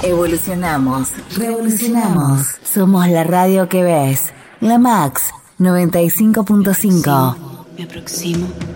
Evolucionamos, revolucionamos. Somos la radio que ves. La Max 95.5. Me aproximo.